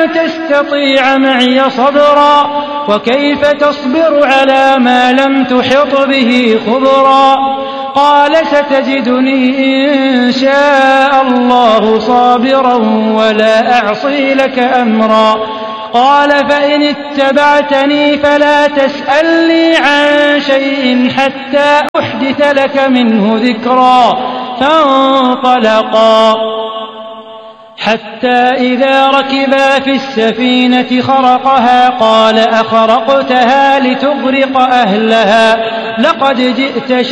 تستطيع معي صبرا وكيف تصبر على ما لم تحط به خبرا قال ستجدني إن شاء الله صابرا ولا أعصي لك أمرا قال فإن اتبعتني فلا تسألني عن شيء حتى أحدث لك منه ذكرا فانطلقا حتى إذا ركبا في السفينة خرقها قال أخرقتها لتغرق أهلها لقد جئت